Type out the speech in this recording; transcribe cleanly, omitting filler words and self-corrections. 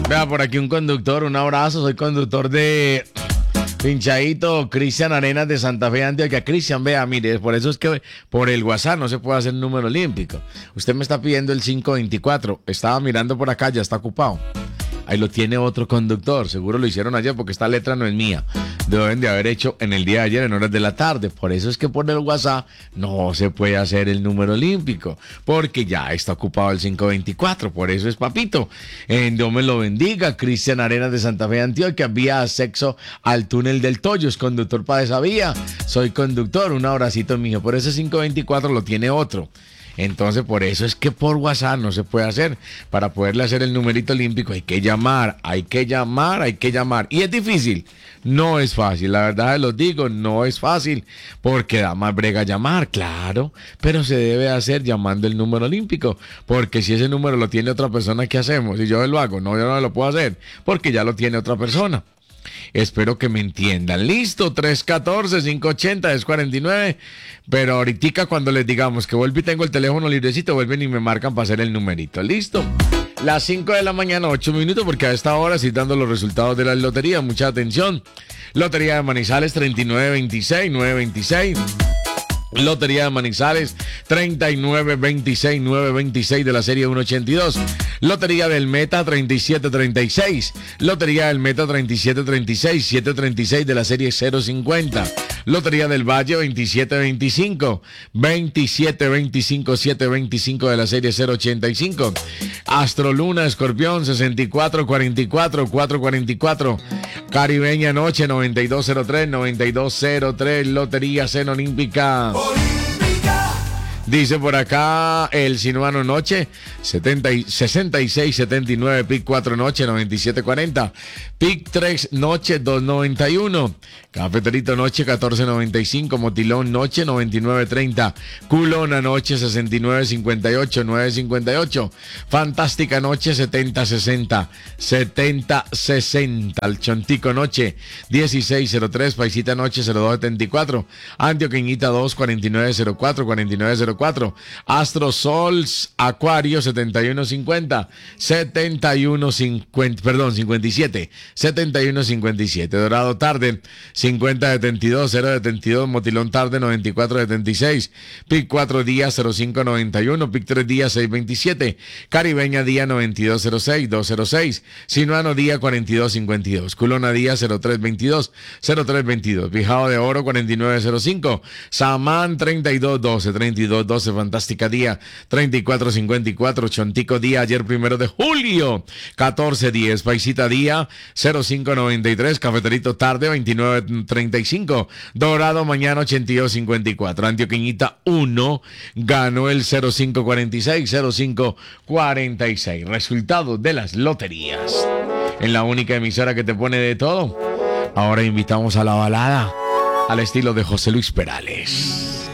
Vea, por aquí un conductor, un abrazo, soy conductor de Pinchadito, Cristian Arenas de Santa Fe, Antioquia. Cristian, vea, mire, por eso es que por el WhatsApp no se puede hacer número olímpico. Usted me está pidiendo el 524, estaba mirando por acá, ya está ocupado. Ahí lo tiene otro conductor, seguro lo hicieron ayer porque esta letra no es mía. Deben de haber hecho en el día de ayer en horas de la tarde. Por eso es que por el WhatsApp no se puede hacer el número olímpico, porque ya está ocupado el 524. Por eso es papito. Dios me lo bendiga. Cristian Arenas de Santa Fe, Antioquia, vía acceso al túnel del Toyo. Es conductor para esa vía. Soy conductor. Un abracito, mijo. Por ese 524 lo tiene otro. Entonces, por eso es que por WhatsApp no se puede hacer. Para poderle hacer el numerito olímpico hay que llamar. Y es difícil. No es fácil. La verdad los digo, no es fácil. Porque da más brega llamar, claro. Pero se debe hacer llamando el número olímpico. Porque si ese número lo tiene otra persona, ¿qué hacemos? Si yo lo hago, no, yo no lo puedo hacer. Porque ya lo tiene otra persona. Espero que me entiendan. Listo, 314-580-1049. Pero ahorita cuando les digamos que vuelvo y tengo el teléfono librecito, vuelven y me marcan para hacer el numerito. Listo. Las 5 de la mañana, 8 minutos, porque a esta hora estoy dando los resultados de la lotería. Mucha atención. Lotería de Manizales, 3926-926. Lotería de Manizales 3926-926 de la serie 182. Lotería del Meta 3736. Lotería del Meta 3736-736 de la serie 050. Lotería del Valle 2725. 2725-725 de la serie 085. Astroluna Escorpión 6444-444. Caribeña Noche 9203-9203. Lotería Cena Olímpica. Dice por acá el Sinuano Noche 6679, PIC 4 Noche 9740, PIC 3 Noche 291, Cafeterito Noche 1495, Motilón Noche 9930, Culona Noche 6958 958, Fantástica Noche 7060 El Chontico Noche 1603, Paisita Noche 0274, Antioqueñita 2 4904 4904, Astro Sols Acuario 7150 57 7157, Dorado Tarde 5072 072, Motilón Tarde 9476, PIC 4 días 0591, PIC 3 días 627, Caribeña Día 9206 206, Sinuano Día 4252, Culona Día 0322 0322, Bijao de Oro 4905, Samán 3212 Fantástica Día 3454, Chontico Día ayer 1 de julio 1410, Paisita Día 0593, Cafeterito Tarde 2935, Dorado mañana 8254, Antioqueñita 1 ganó el 0546. Resultados de las loterías en la única emisora que te pone de todo. Ahora invitamos a la balada al estilo de José Luis Perales.